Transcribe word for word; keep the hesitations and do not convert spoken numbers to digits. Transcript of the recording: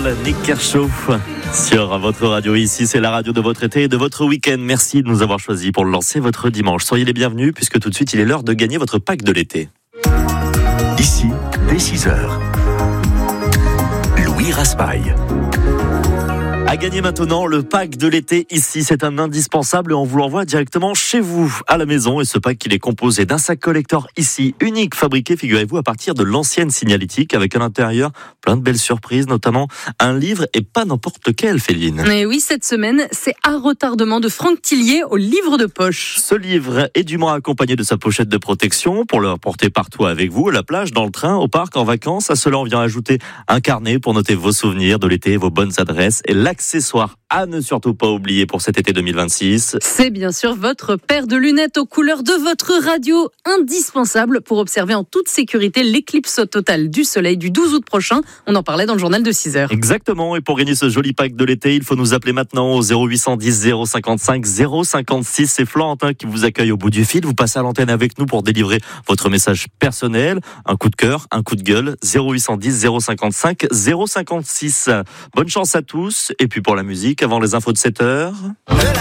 Idol, Nick Kershaw sur votre radio. Ici, c'est la radio de votre été et de votre week-end. Merci de nous avoir choisis pour lancer votre dimanche. Soyez les bienvenus puisque tout de suite, il est l'heure de gagner votre pack de l'été. Ici, dès six heures, Louis Raspail. À gagner maintenant le pack de l'été ici, c'est un indispensable et on vous l'envoie directement chez vous, à la maison. Et ce pack, il est composé d'un sac collector ici, unique, fabriqué, figurez-vous, à partir de l'ancienne signalétique, avec à l'intérieur plein de belles surprises, notamment un livre et pas n'importe lequel, Féline. Et oui, cette semaine, c'est À retardement de Franck Tillier au livre de poche. Ce livre est dûment accompagné de sa pochette de protection pour le porter partout avec vous, à la plage, dans le train, au parc, en vacances. À cela, on vient ajouter un carnet pour noter vos souvenirs de l'été, vos bonnes adresses et l'accessoire à ne surtout pas oublier pour cet été deux mille vingt-six. C'est bien sûr votre paire de lunettes aux couleurs de votre radio, indispensable pour observer en toute sécurité l'éclipse totale du soleil du douze août prochain. On en parlait dans le journal de six heures. Exactement, et pour gagner ce joli pack de l'été, il faut nous appeler maintenant au zéro huit cent dix zéro cinquante-cinq zéro cinquante-six. C'est Florentin qui vous accueille au bout du fil. Vous passez à l'antenne avec nous pour délivrer votre message personnel, un coup de cœur, un coup de gueule. zéro huit cent dix zéro cinquante-cinq zéro cinquante-six. Bonne chance à tous, et puis pour la musique, avant les infos de sept heures.